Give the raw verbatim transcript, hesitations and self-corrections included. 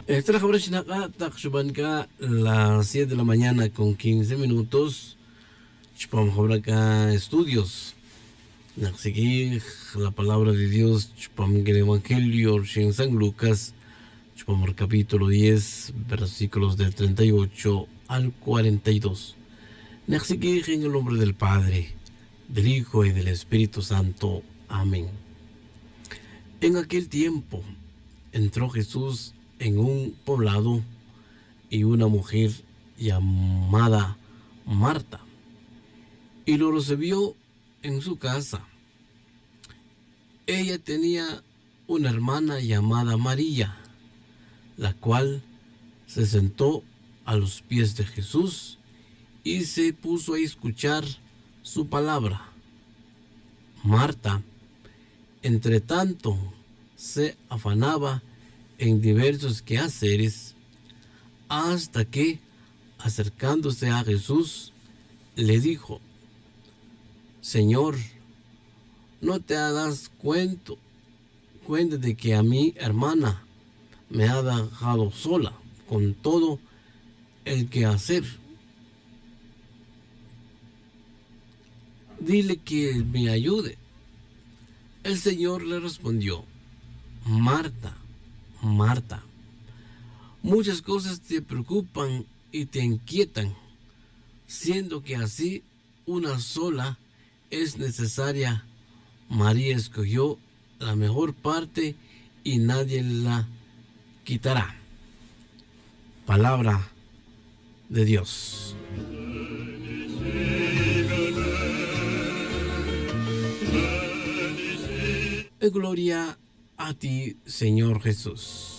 Esta la Takshubanka, las siete de la mañana con quince minutos. Chupam acá estudios. Naxiki, la palabra de Dios, chupam el Evangelio, en San Lucas, chupam el capítulo diez, versículos del treinta y ocho al cuarenta y dos. Naxiki, en el nombre del Padre, del Hijo y del Espíritu Santo. Amén. En aquel tiempo entró Jesús en un poblado y una mujer llamada Marta, y lo recibió en su casa. Ella tenía una hermana llamada María, la cual se sentó a los pies de Jesús y se puso a escuchar su palabra. Marta, entre tanto, se afanaba en diversos quehaceres, hasta que, acercándose a Jesús, le dijo: Señor, ¿no te das cuenta, cuenta de que a mi hermana me ha dejado sola con todo el quehacer? Dile que me ayude. El Señor le respondió: Marta, Marta, muchas cosas te preocupan y te inquietan, siendo que así una sola es necesaria. María escogió la mejor parte y nadie la quitará. Palabra de Dios. Gloria a ti, Señor Jesús.